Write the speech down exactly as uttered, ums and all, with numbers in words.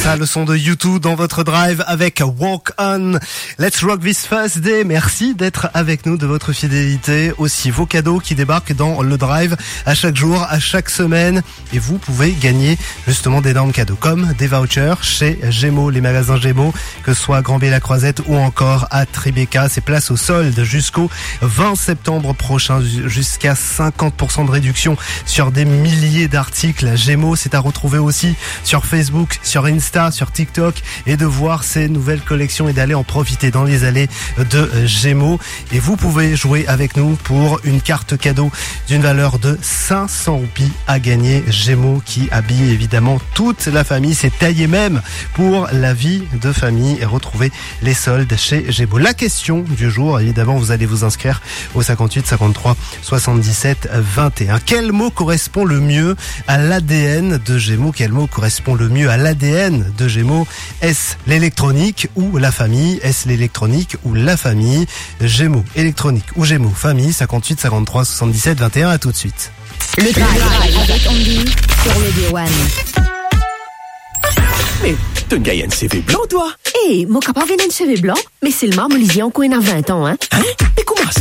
Ça, le son de U deux dans votre drive avec Walk On. Let's rock this Thursday. Merci d'être avec nous, de votre fidélité. Aussi vos cadeaux qui débarquent dans le drive à chaque jour, à chaque semaine. Et vous pouvez gagner justement d'énormes cadeaux comme des vouchers chez Gémeaux, les magasins Gémeaux, que ce soit à Grand-B-la-Croisette ou encore à Tribeca. C'est place au solde jusqu'au vingt septembre prochain, jusqu'à cinquante pour cent de réduction sur des milliers d'articles. Gémeaux, c'est à retrouver aussi sur Facebook, sur Insta, sur TikTok, et de voir ces nouvelles collections et d'aller en profiter dans les allées de Gémeaux. Et vous pouvez jouer avec nous pour une carte cadeau d'une valeur de cinq cents roupies à gagner. Gémeaux qui habille évidemment toute la famille. C'est taillé même pour la vie de famille. Et retrouver les soldes chez Gémeaux. La question du jour, évidemment, vous allez vous inscrire au cinquante-huit cinquante-trois soixante-dix-sept vingt et un. Quel mot correspond le mieux à l'A D N de Gémeaux? Quel mot correspond le mieux à l'A D N de Gémeaux? Est-ce l'électronique ou la famille? Est-ce l'électronique ou la famille? Gémeaux, électronique ou Gémeaux, famille, cinquante-huit cinquante-trois soixante-dix-sept vingt et un. À tout de suite. Le drive avec Andy sur le D un. Mais t'as une gagne C V blanc, toi? Hé, hey, mon capable vient d'un C V blanc, mais c'est le marbre lisier en coin à vingt ans, hein? Hein? Mais comment ça?